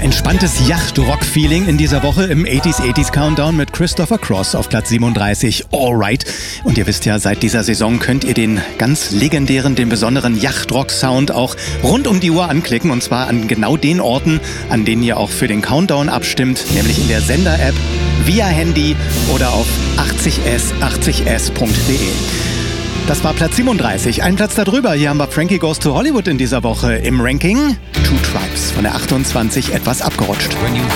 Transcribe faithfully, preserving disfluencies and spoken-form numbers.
Entspanntes Yacht-Rock-Feeling in dieser Woche im achtziger achtziger Countdown mit Christopher Cross auf Platz siebenunddreißig, Alright. Und ihr wisst ja, seit dieser Saison könnt ihr den ganz legendären, den besonderen Yacht-Rock-Sound auch rund um die Uhr anklicken. Und zwar an genau den Orten, an denen ihr auch für den Countdown abstimmt, nämlich in der Sender-App, via Handy oder auf achtzig s achtzig s punkt de. Das war Platz siebenunddreißig. Ein Platz darüber. Hier haben wir Frankie Goes to Hollywood in dieser Woche im Ranking. Two Tribes von der achtundzwanzig etwas abgerutscht. When you